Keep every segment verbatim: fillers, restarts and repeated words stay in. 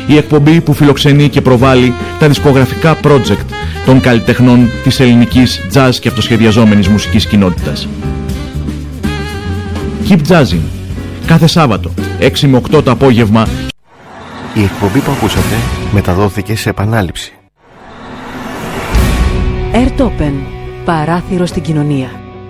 Η εκπομπή που φιλοξενεί και προβάλλει τα δισκογραφικά project των καλλιτεχνών της ελληνικής jazz και αυτοσχεδιαζόμενης μουσικής κοινότητας. Keep Jazzing. Κάθε Σάββατο, έξι με οκτώ το απόγευμα. Η εκπομπή που ακούσατε μεταδόθηκε σε επανάληψη. Airtopen. Παράθυρο στην κοινωνία.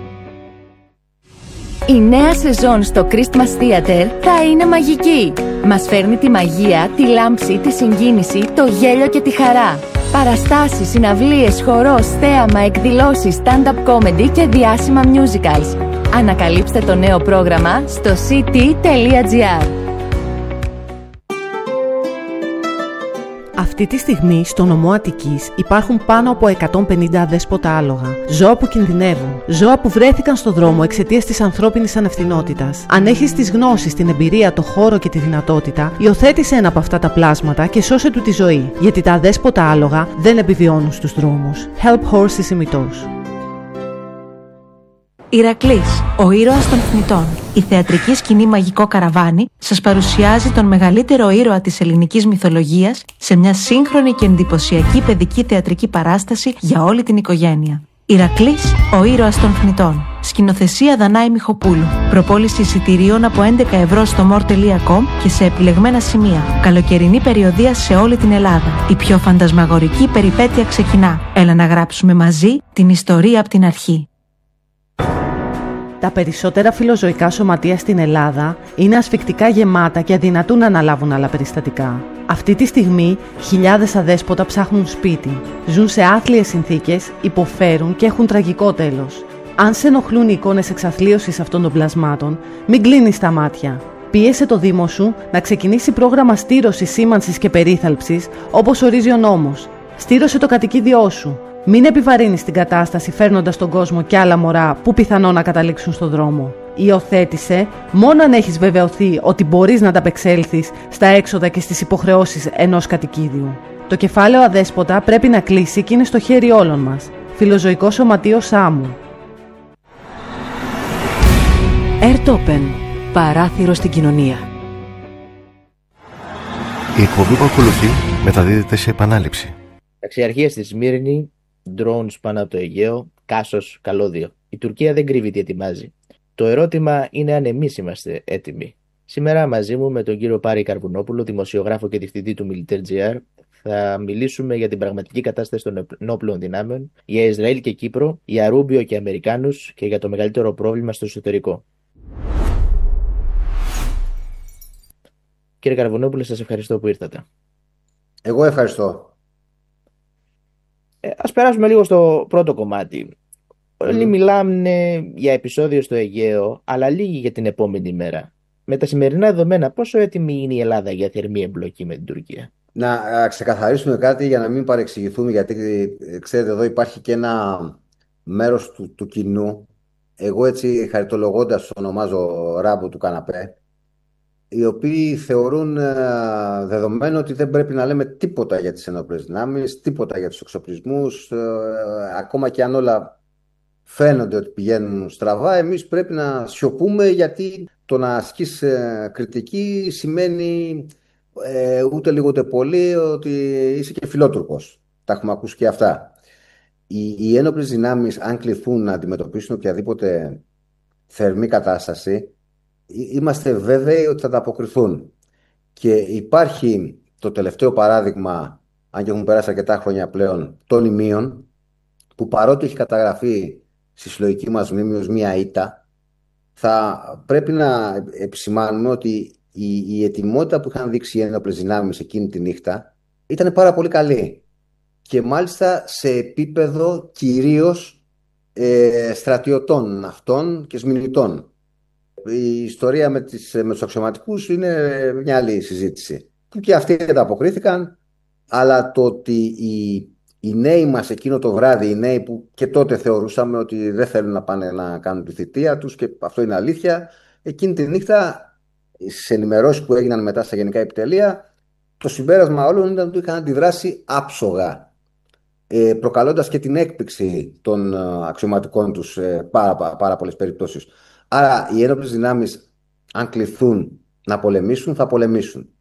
Η νέα σεζόν στο Christmas Theater θα είναι μαγική. Μας φέρνει τη μαγεία, τη λάμψη, τη συγκίνηση, το γέλιο και τη χαρά. Παραστάσεις, συναυλίες, χορός, θέαμα, εκδηλώσεις, stand-up comedy και διάσημα musicals. Ανακαλύψτε το νέο πρόγραμμα στο σι τι τελεία τζι άρ. Αυτή τη στιγμή στο νομό Αττικής υπάρχουν πάνω από εκατόν πενήντα αδέσποτα άλογα. Ζώα που κινδυνεύουν. Ζώα που βρέθηκαν στο δρόμο εξαιτίας της ανθρώπινης ανευθυνότητας. Αν έχεις τις γνώσεις, την εμπειρία, το χώρο και τη δυνατότητα, υιοθέτησε ένα από αυτά τα πλάσματα και σώσε του τη ζωή. Γιατί τα αδέσποτα άλογα δεν επιβιώνουν στους δρόμους. Help Horses ημιτός. Ηρακλής, ο ήρωας των θνητών. Η θεατρική σκηνή Μαγικό Καραβάνι σας παρουσιάζει τον μεγαλύτερο ήρωα της ελληνικής μυθολογίας σε μια σύγχρονη και εντυπωσιακή παιδική θεατρική παράσταση για όλη την οικογένεια. Ηρακλής, ο ήρωας των θνητών. Σκηνοθεσία Δανάη Μιχοπούλου. Προπόληση εισιτηρίων από έντεκα ευρώ στο more τελεία com και σε επιλεγμένα σημεία. Καλοκαιρινή περιοδεία σε όλη την Ελλάδα. Η πιο φαντασμαγορική περιπέτεια ξεκινά. Έλα να γράψουμε μαζί την ιστορία από την αρχή. Τα περισσότερα φιλοζωικά σωματεία στην Ελλάδα είναι ασφυκτικά γεμάτα και αδυνατούν να αναλάβουν άλλα περιστατικά. Αυτή τη στιγμή, χιλιάδες αδέσποτα ψάχνουν σπίτι, ζουν σε άθλιες συνθήκες, υποφέρουν και έχουν τραγικό τέλος. Αν σε ενοχλούν οι εικόνες εξαθλίωσης αυτών των πλασμάτων, μην κλείνεις τα μάτια. Πίεσε το Δήμο σου να ξεκινήσει πρόγραμμα στήρωσης, σήμανσης και περίθαλψης όπως ορίζει ο νόμος. Στήρωσε το κατοικίδιό σου. Μην επιβαρύνεις την κατάσταση φέρνοντας τον κόσμο και άλλα μωρά που πιθανόν να καταλήξουν στον δρόμο. Υιοθέτησε μόνο αν έχεις βεβαιωθεί ότι μπορείς να ανταπεξέλθεις στα έξοδα και στις υποχρεώσεις ενός κατοικίδιου. Το κεφάλαιο αδέσποτα πρέπει να κλείσει και είναι στο χέρι όλων μας. Φιλοζωικό Σωματείο Σάμου. Airtopen. Παράθυρο στην κοινωνία. Η εκπομπή που ακολουθεί μεταδίδεται σε επανάληψη. Ταξιαρχία στη Σμύρνη, drones πάνω από το Αιγαίο, Κάσος, καλώδιο. Η Τουρκία δεν κρύβει τι ετοιμάζει. Το ερώτημα είναι αν εμείς είμαστε έτοιμοι. Σήμερα μαζί μου με τον κύριο Πάρη Καρβουνόπουλο, δημοσιογράφο και διευθυντή του Militaire τζι αρ, θα μιλήσουμε για την πραγματική κατάσταση των ενόπλων δυνάμεων, για Ισραήλ και Κύπρο, για Ρούμπιο και Αμερικάνους και για το μεγαλύτερο πρόβλημα στο εσωτερικό. Κύριε Καρβουνόπουλο, σας ευχαριστώ που ήρθατε. Εγώ ευχαριστώ. Ε, ας περάσουμε λίγο στο πρώτο κομμάτι. Mm. Όλοι μιλάμε για επεισόδιο στο Αιγαίο, αλλά λίγοι για την επόμενη μέρα. Με τα σημερινά δεδομένα, πόσο έτοιμη είναι η Ελλάδα για θερμή εμπλοκή με την Τουρκία? Να ξεκαθαρίσουμε κάτι για να μην παρεξηγηθούμε, γιατί ξέρετε εδώ υπάρχει και ένα μέρος του, του κοινού, εγώ έτσι χαριτολογώντας ονομάζω ράμπο του καναπέ, οι οποίοι θεωρούν ε, δεδομένο ότι δεν πρέπει να λέμε τίποτα για τις ενόπλες δυνάμεις, τίποτα για τους εξοπλισμούς, ε, ακόμα και αν όλα φαίνονται ότι πηγαίνουν στραβά, εμείς πρέπει να σιωπούμε, γιατί το να ασκείς ε, κριτική σημαίνει ε, ούτε λίγο ούτε πολύ ότι είσαι και φιλότουρκος. Τα έχουμε ακούσει και αυτά. Οι, οι ένοπλες δυνάμεις, αν κληθούν να αντιμετωπίσουν οποιαδήποτε θερμή κατάσταση, είμαστε βέβαιοι ότι θα τα αποκριθούν. Και υπάρχει το τελευταίο παράδειγμα, αν και έχουν περάσει αρκετά χρόνια πλέον, των ημείων, που παρότι έχει καταγραφεί στη συλλογική μας μνήμη ως μία ήττα, θα πρέπει να επισημάνουμε ότι η, η ετοιμότητα που είχαν δείξει οι ένοπλες δυνάμεις εκείνη τη νύχτα ήταν πάρα πολύ καλή. Και μάλιστα σε επίπεδο κυρίως ε, στρατιωτών αυτών και σμηνητών. Η ιστορία με, τις, με τους αξιωματικούς είναι μια άλλη συζήτηση. Που και αυτοί δεν τα αποκρίθηκαν, αλλά το ότι οι, οι νέοι μας εκείνο το βράδυ, οι νέοι που και τότε θεωρούσαμε ότι δεν θέλουν να πάνε να κάνουν τη θητεία τους, και αυτό είναι αλήθεια, εκείνη τη νύχτα, στις ενημερώσεις που έγιναν μετά στα γενικά επιτελεία, το συμπέρασμα όλων ήταν ότι είχαν αντιδράσει άψογα, ε, προκαλώντας και την έκπληξη των αξιωματικών τους σε πάρα, πάρα, πάρα πολλές περιπτώσεις. Άρα οι ένοπλες δυνάμεις, αν κληθούν να πολεμήσουν, θα πολεμήσουν.